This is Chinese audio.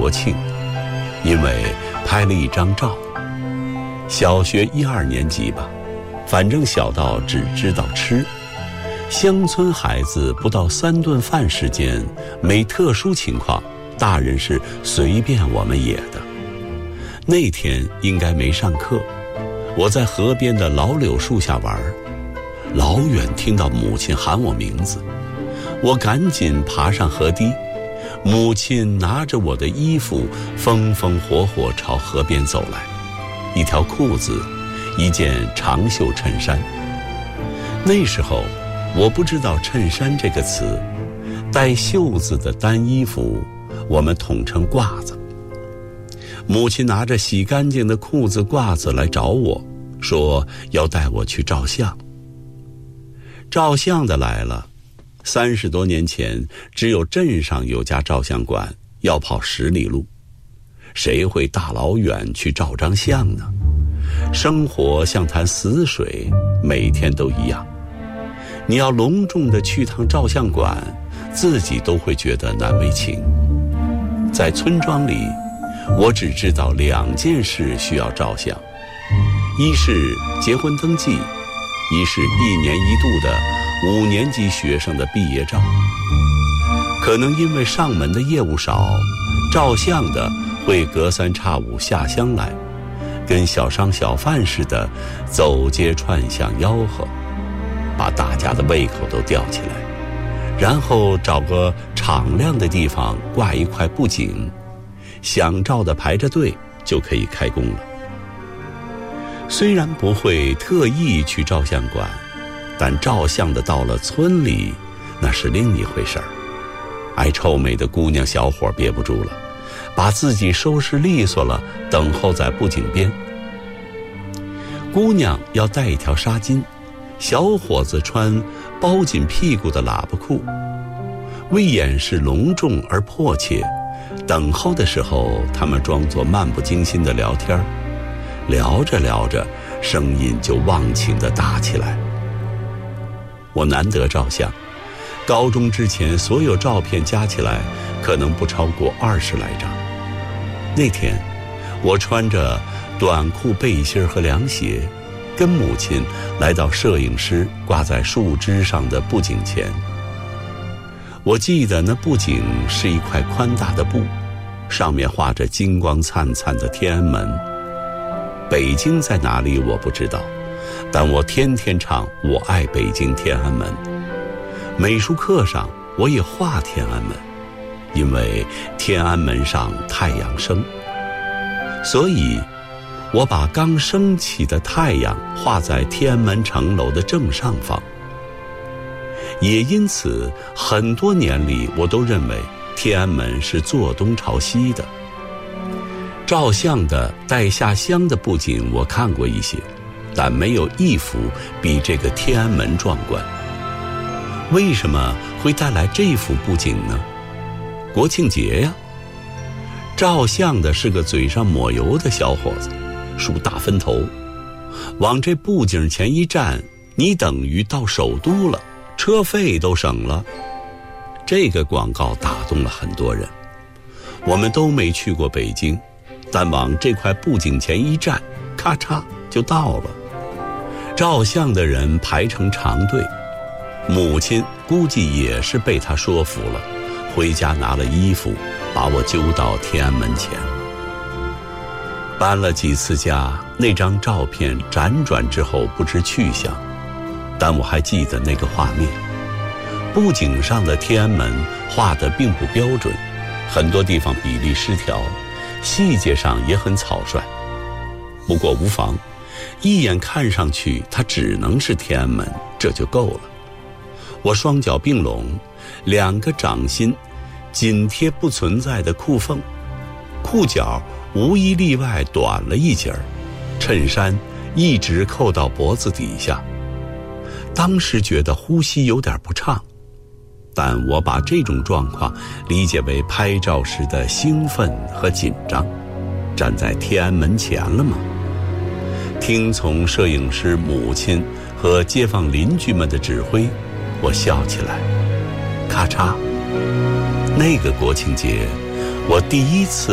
国庆，因为拍了一张照。小学1、2年级吧，反正小到只知道吃。乡村孩子不到3顿饭时间，没特殊情况，大人是随便我们野的。那天应该没上课，我在河边的老柳树下玩，老远听到母亲喊我名字，我赶紧爬上河堤，母亲拿着我的衣服风风火火朝河边走来，一条裤子，一件长袖衬衫。那时候我不知道衬衫这个词，带袖子的单衣服我们统称褂子。母亲拿着洗干净的裤子褂子来找我，说要带我去照相。照相的来了，30多年前只有镇上有家照相馆，要跑10里路，谁会大老远去照张相呢？生活像潭死水，每天都一样。你要隆重地去趟照相馆，自己都会觉得难为情。在村庄里，我只知道2件事需要照相，一是结婚登记，一是1年1度的5年级学生的毕业照。可能因为上门的业务少，照相的会隔3差5下乡来，跟小商小贩似的走街串巷吆喝，把大家的胃口都吊起来，然后找个敞亮的地方挂一块布景，想照的排着队就可以开工了。虽然不会特意去照相馆，但照相的到了村里，那是另一回事儿。爱臭美的姑娘小伙憋不住了，把自己收拾利索了，等候在布景边。姑娘要带一条纱巾，小伙子穿包紧屁股的喇叭裤。为掩饰隆重而迫切，等候的时候他们装作漫不经心的聊天，聊着聊着声音就忘情地大起来。我难得照相，高中之前所有照片加起来可能不超过20来张。那天我穿着短裤背心和凉鞋，跟母亲来到摄影师挂在树枝上的布景前。我记得那布景是一块宽大的布，上面画着金光灿灿的天安门。北京在哪里我不知道，但我天天唱我爱北京天安门。美术课上我也画天安门，因为天安门上太阳升，所以我把刚升起的太阳画在天安门城楼的正上方。也因此很多年里我都认为天安门是坐东朝西的。照相的带下乡的布景我看过一些，但没有一幅比这个天安门壮观。为什么会带来这幅布景呢？国庆节呀。照相的是个嘴上抹油的小伙子，梳大分头，往这布景前一站，你等于到首都了，车费都省了。这个广告打动了很多人。我们都没去过北京，但往这块布景前一站，咔嚓就到了。照相的人排成长队，母亲估计也是被他说服了，回家拿了衣服把我揪到天安门前。搬了几次家，那张照片辗转之后不知去向，但我还记得那个画面。布景上的天安门画得并不标准，很多地方比例失调，细节上也很草率。不过无妨，一眼看上去它只能是天安门，这就够了。我双脚并拢，2个掌心紧贴不存在的裤缝，裤脚无一例外短了一截儿，衬衫一直扣到脖子底下。当时觉得呼吸有点不畅，但我把这种状况理解为拍照时的兴奋和紧张。站在天安门前了吗？听从摄影师母亲和街坊邻居们的指挥，我笑起来。咔嚓，那个国庆节，我第一次